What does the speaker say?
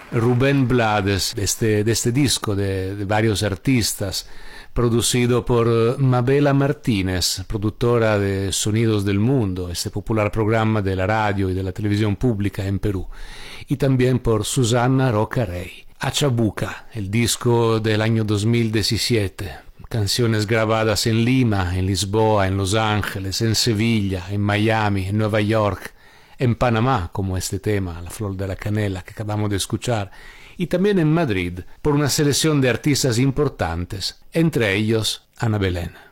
Rubén Blades, de este disco de varios artistas, producido por Mabela Martínez, productora de Sonidos del Mundo, este popular programa de la radio y de la televisión pública en Perú, y también por Susana Roca Rey. Achabuca, el disco del año 2017, canciones grabadas en Lima, en Lisboa, en Los Ángeles, en Sevilla, en Miami, en Nueva York, en Panamá, como este tema, La Flor de la Canela, que acabamos de escuchar, y también en Madrid, por una selección de artistas importantes, entre ellos Ana Belén.